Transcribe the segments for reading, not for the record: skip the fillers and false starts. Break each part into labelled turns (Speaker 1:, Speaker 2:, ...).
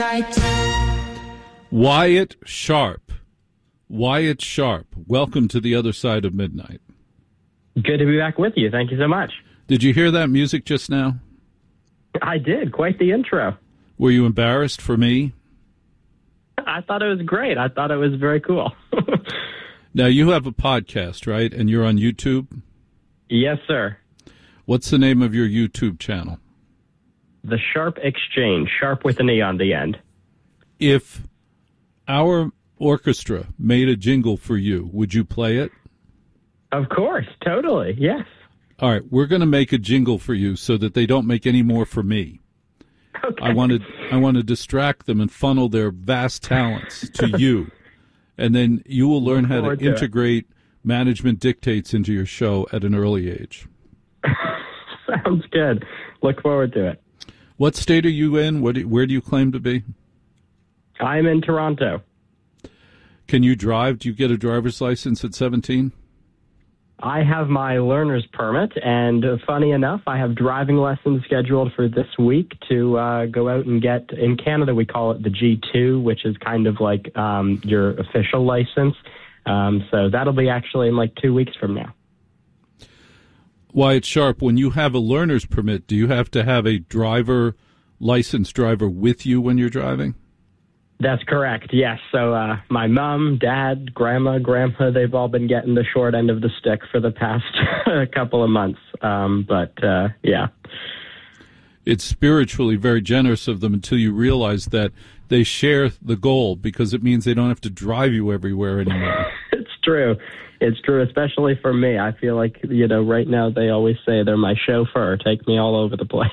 Speaker 1: Wyatt Sharp. Wyatt Sharp, welcome to the other side of midnight.
Speaker 2: Good to be back with you. Thank you so much.
Speaker 1: Did you hear that music just now?
Speaker 2: I did. Quite the intro.
Speaker 1: Were you embarrassed for me?
Speaker 2: I thought it was great. I thought it was very cool.
Speaker 1: Now, you have a podcast, right? And you're on YouTube?
Speaker 2: Yes, sir.
Speaker 1: What's the name of your YouTube channel?
Speaker 2: The Sharp Exchange. Sharp with an E on the end.
Speaker 1: If our orchestra made a jingle for you, would you play it?
Speaker 2: Of course. Totally. Yes.
Speaker 1: All right. We're going to make a jingle for you so that they don't make any more for me.
Speaker 2: Okay.
Speaker 1: I want to distract them and funnel their vast talents to you. And then you will learn how to integrate management dictates into your show at an early age.
Speaker 2: Sounds good. Look forward to it.
Speaker 1: What state are you in? Where do you claim to be?
Speaker 2: I'm in Toronto.
Speaker 1: Can you drive? Do you get a driver's license at 17?
Speaker 2: I have my learner's permit, and funny enough, I have driving lessons scheduled for this week to go out and get, in Canada we call it the G2, which is kind of like your official license. So that'll be actually in like 2 weeks from now.
Speaker 1: Wyatt Sharp, when you have a learner's permit, do you have to have a licensed driver with you when you're driving?
Speaker 2: That's correct, yes. So my mom, dad, grandma, they've all been getting the short end of the stick for the past couple of months. Yeah.
Speaker 1: It's spiritually very generous of them until you realize that they share the goal, because it means they don't have to drive you everywhere anymore.
Speaker 2: It's true. It's true, especially for me. I feel like, right now they always say they're my chauffeur. Take me all over the place.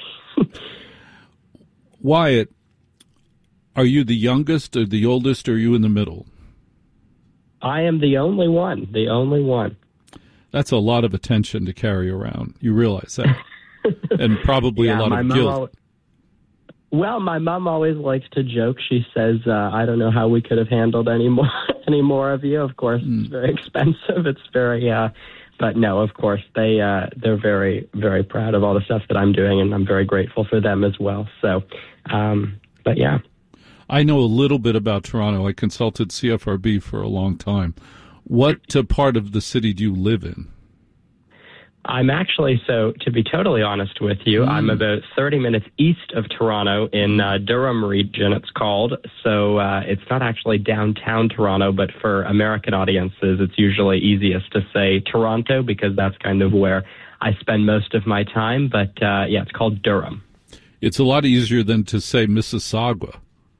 Speaker 1: Wyatt, are you the youngest or the oldest, or are you in the middle?
Speaker 2: I am the only one.
Speaker 1: That's a lot of attention to carry around. You realize that? And probably a lot of guilt.
Speaker 2: My mom always likes to joke. She says, I don't know how we could have handled any more of you. Of course, It's very expensive. It's very, but no, of course, they're very, very proud of all the stuff that I'm doing, and I'm very grateful for them as well. So, but yeah.
Speaker 1: I know a little bit about Toronto. I consulted CFRB for a long time. What part of the city do you live in?
Speaker 2: I'm actually, so to be totally honest with you, I'm about 30 minutes east of Toronto in Durham region, it's called. So it's not actually downtown Toronto, but for American audiences, it's usually easiest to say Toronto because that's kind of where I spend most of my time. But yeah, it's called Durham.
Speaker 1: It's a lot easier than to say Mississauga.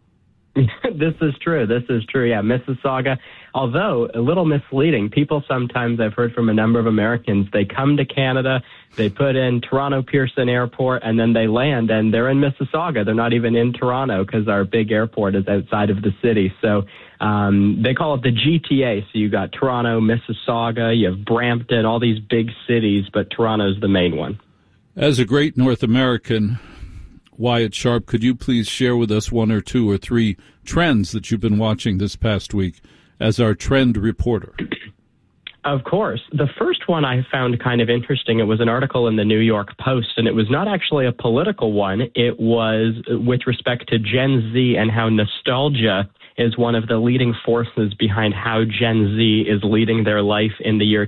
Speaker 2: This is true. Yeah, Mississauga. Although a little misleading, people sometimes, I've heard from a number of Americans, they come to Canada, they put in Toronto Pearson Airport, and then they land, and they're in Mississauga. They're not even in Toronto because our big airport is outside of the city. So they call it the GTA. So you got Toronto, Mississauga, you have Brampton, all these big cities, but Toronto's the main one.
Speaker 1: As a great North American, Wyatt Sharp, could you please share with us one or two or three trends that you've been watching this past week as our trend reporter?
Speaker 2: Of course. The first one I found kind of interesting. It was an article in the New York Post, and it was not actually a political one. It was with respect to Gen Z and how nostalgia is one of the leading forces behind how Gen Z is leading their life in the year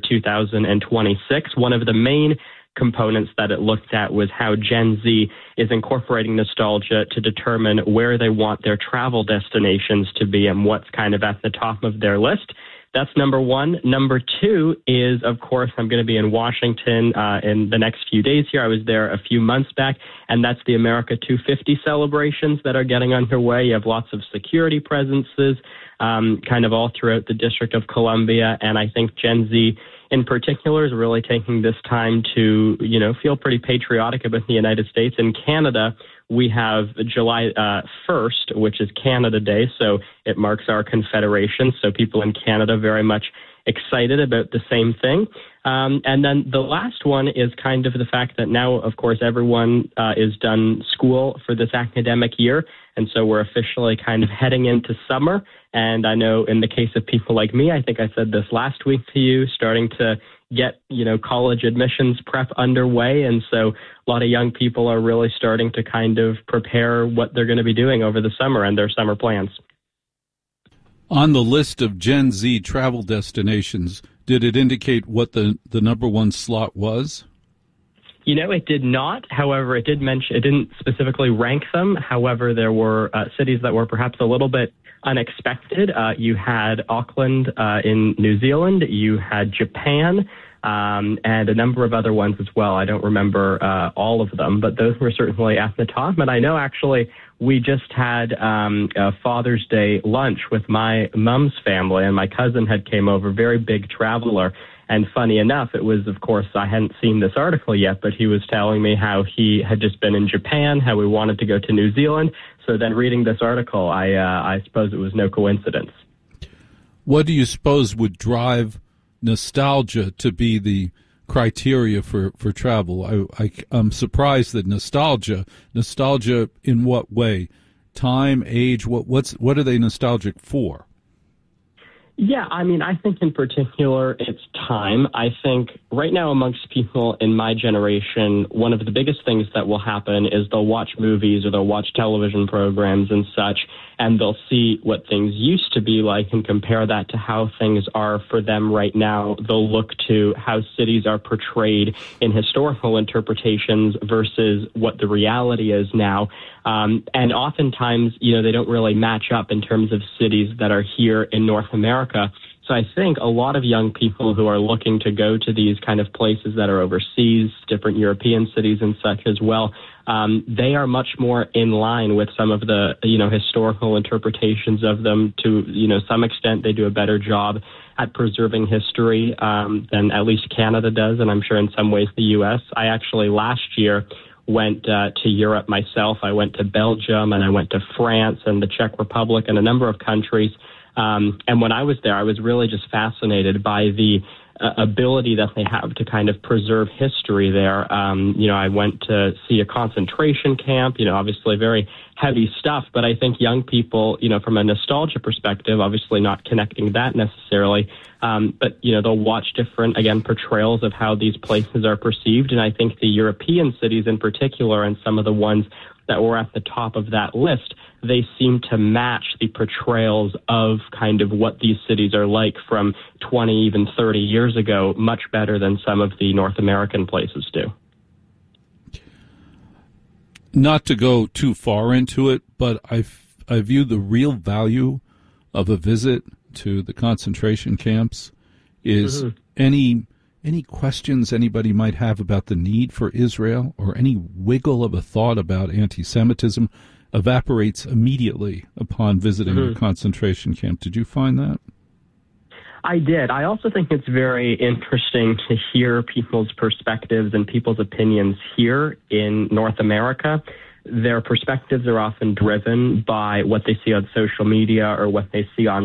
Speaker 2: 2026. One of the main components that it looked at was how Gen Z is incorporating nostalgia to determine where they want their travel destinations to be and what's kind of at the top of their list. That's number one. Number two is, of course, I'm going to be in Washington in the next few days here. I was there a few months back, and that's the America 250 celebrations that are getting underway. You have lots of security presences kind of all throughout the District of Columbia, and I think Gen Z in particular is really taking this time to, feel pretty patriotic about the United States. In Canada, we have July 1st, which is Canada Day, so it marks our Confederation. So people in Canada very much excited about the same thing. And then the last one is kind of the fact that now, of course, everyone is done school for this academic year. And so we're officially kind of heading into summer. And I know in the case of people like me, I think I said this last week to you, starting to get, college admissions prep underway. And so a lot of young people are really starting to kind of prepare what they're going to be doing over the summer and their summer plans.
Speaker 1: On the list of Gen Z travel destinations, did it indicate what the number one slot was?
Speaker 2: It did not. However, it didn't specifically rank them. However, there were cities that were perhaps a little bit unexpected. You had Auckland in New Zealand. You had Japan. And a number of other ones as well. I don't remember all of them, but those were certainly at the top. And I know actually we just had a Father's Day lunch with my mom's family, and my cousin had came over, very big traveler. And funny enough, it was, of course, I hadn't seen this article yet, but he was telling me how he had just been in Japan, how he wanted to go to New Zealand. So then reading this article, I suppose it was no coincidence.
Speaker 1: What do you suppose would drive nostalgia to be the criteria for travel? I'm surprised that nostalgia in what way? Time, age, what are they nostalgic for?
Speaker 2: Yeah, I think in particular it's time. I think right now amongst people in my generation, one of the biggest things that will happen is they'll watch movies or they'll watch television programs and such, and they'll see what things used to be like and compare that to how things are for them right now. They'll look to how cities are portrayed in historical interpretations versus what the reality is now. And oftentimes, they don't really match up in terms of cities that are here in North America. So I think a lot of young people who are looking to go to these kind of places that are overseas, different European cities and such as well, they are much more in line with some of the, historical interpretations of them. To, some extent, they do a better job at preserving history than at least Canada does, and I'm sure in some ways the U.S. I actually last year went to Europe myself. I went to Belgium and I went to France and the Czech Republic and a number of countries. And when I was there, I was really just fascinated by the ability that they have to kind of preserve history there. I went to see a concentration camp, obviously very heavy stuff, but I think young people, from a nostalgia perspective, obviously not connecting that necessarily, but, they'll watch different, again, portrayals of how these places are perceived. And I think the European cities in particular, and some of the ones that were at the top of that list, they seem to match the portrayals of kind of what these cities are like from 20, even 30 years ago, much better than some of the North American places do.
Speaker 1: Not to go too far into it, but I view the real value of a visit to the concentration camps is any questions anybody might have about the need for Israel or any wiggle of a thought about anti-Semitism evaporates immediately upon visiting a concentration camp. Did you find that?
Speaker 2: I did. I also think it's very interesting to hear people's perspectives and people's opinions here in North America. Their perspectives are often driven by what they see on social media or what they see on